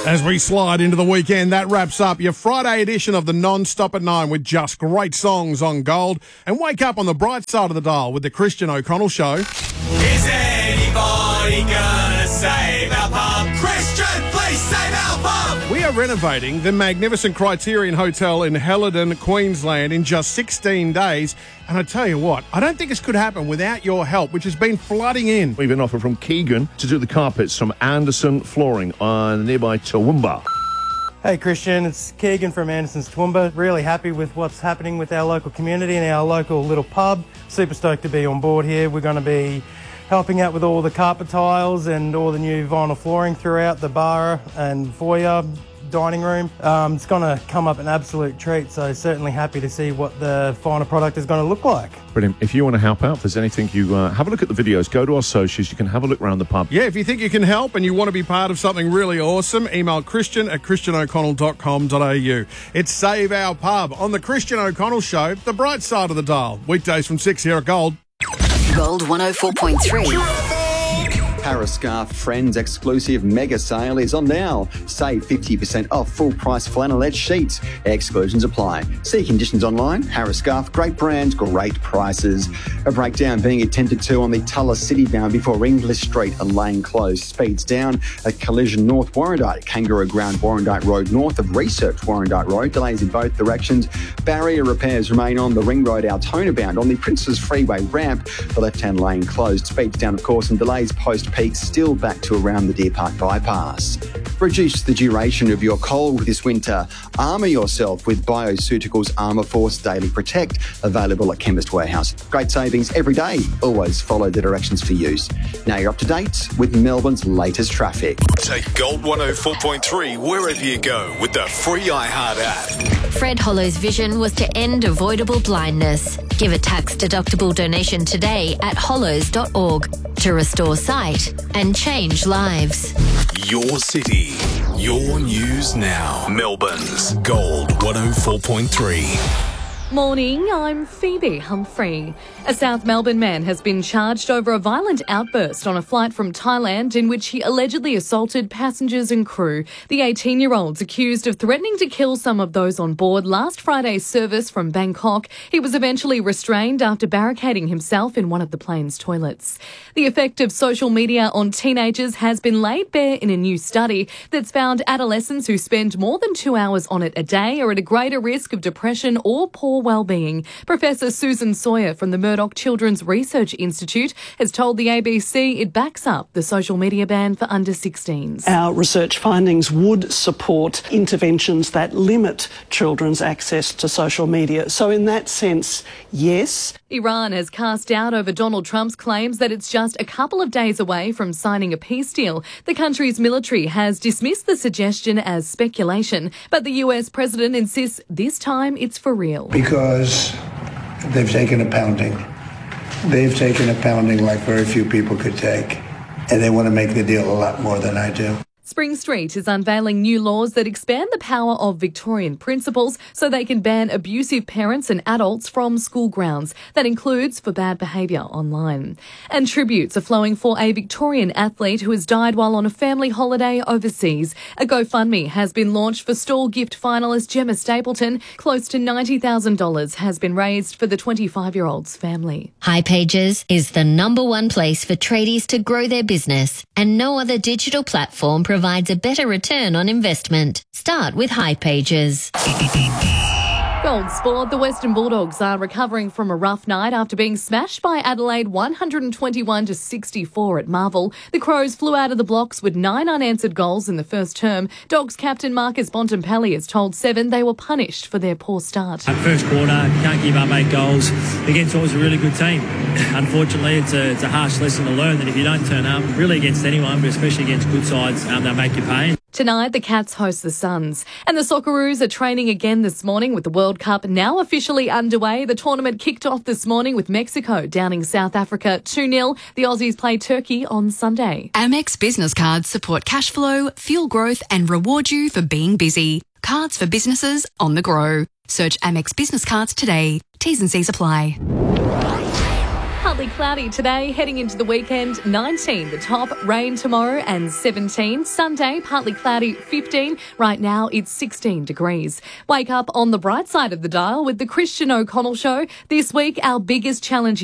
As we slide into the weekend, that wraps up your Friday edition of the Non-Stop at 9 with just great songs on Gold. And wake up on the bright side of the dial with the Christian O'Connell Show. Is anybody gonna save our pub? Christian, please save our pub! We are renovating the magnificent Criterion Hotel in Helidon, Queensland in just 16 days. And I tell you what, I don't think this could happen without your help, which has been flooding in. We've been offered from Keegan to do the carpets from Anderson Flooring on nearby Toowoomba. Hey Christian, it's Keegan from Anderson's Toowoomba. Really happy with what's happening with our local community and our local little pub. Super stoked to be on board here. We're going to be helping out with all the carpet tiles and all the new vinyl flooring throughout the bar and foyer, dining room. It's going to come up an absolute treat, so certainly happy to see what the final product is going to look like. Brilliant. If you want to help out, if there's anything you have a look at the videos, go to our socials. You can have a look around the pub. Yeah, if you think you can help and you want to be part of something really awesome, email christian@christianoconnell.com.au. It's Save Our Pub on the Christian O'Connell Show, the bright side of the dial. Weekdays from 6 here at Gold. Gold 104.3. Parascarf Friends exclusive mega sale is on now. Save 50% off full price flannelette sheets. Exclusions apply. See conditions online. Parascarf, great brands, great prices. A breakdown being attended to on the Tulla City bound before English Street, a lane closed. Speeds down at Collision North Warrandyte, Kangaroo Ground Warrandyte Road north of Research Warrandyte Road. Delays in both directions. Barrier repairs remain on the Ring Road Altona bound on the Princes Freeway ramp. The left-hand lane closed. Speeds down, of course, and delays post peak still back to around the Deer Park bypass. Reduce the duration of your cold this winter. Armour yourself with Bioceuticals Armour Force Daily Protect, available at Chemist Warehouse. Great savings every day. Always follow the directions for use. Now you're up to date with Melbourne's latest traffic. Take Gold 104.3 wherever you go with the free iHeart app. Fred Hollow's vision was to end avoidable blindness. Give a tax-deductible donation today at hollows.org to restore sight and change lives. Your city, your news now. Melbourne's Gold 104.3. Morning, I'm Phoebe Humphrey. A South Melbourne man has been charged over a violent outburst on a flight from Thailand in which he allegedly assaulted passengers and crew. The 18-year-old's accused of threatening to kill some of those on board last Friday's service from Bangkok. He was eventually restrained after barricading himself in one of the plane's toilets. The effect of social media on teenagers has been laid bare in a new study that's found adolescents who spend more than 2 hours on it a day are at a greater risk of depression or poor well-being. Professor Susan Sawyer from the Murdoch Children's Research Institute has told the ABC it backs up the social media ban for under 16s. Our research findings would support interventions that limit children's access to social media. So in that sense, yes. Iran has cast doubt over Donald Trump's claims that it's just a couple of days away from signing a peace deal. The country's military has dismissed the suggestion as speculation, but the US president insists this time it's for real. Because they've taken a pounding. They've taken a pounding like very few people could take. And they want to make the deal a lot more than I do. Spring Street is unveiling new laws that expand the power of Victorian principals so they can ban abusive parents and adults from school grounds. That includes for bad behaviour online. And tributes are flowing for a Victorian athlete who has died while on a family holiday overseas. A GoFundMe has been launched for stall gift finalist Gemma Stapleton. Close to $90,000 has been raised for the 25-year-old's family. hipages is the #1 place for tradies to grow their business, and no other digital platform provides a better return on investment. Start with hipages. Gold sport, the Western Bulldogs are recovering from a rough night after being smashed by Adelaide 121-64 at Marvel. The Crows flew out of the blocks with 9 unanswered goals in the first term. Dogs captain Marcus Bontempelli has told Seven they were punished for their poor start. First quarter, can't give up 8 goals against what was a really good team. Unfortunately, it's a harsh lesson to learn that if you don't turn up, really against anyone, but especially against good sides, they'll make you pay. Tonight, the Cats host the Suns. And the Socceroos are training again this morning with the World Cup now officially underway. The tournament kicked off this morning with Mexico downing South Africa 2-0. The Aussies play Turkey on Sunday. Amex business cards support cash flow, fuel growth and reward you for being busy. Cards for businesses on the go. Search Amex business cards today. T's and C's apply. Partly cloudy today, heading into the weekend, 19 the top, rain tomorrow and 17. Sunday, partly cloudy, 15. Right now, it's 16 degrees. Wake up on the bright side of the dial with the Christian O'Connell Show. This week, our biggest challenge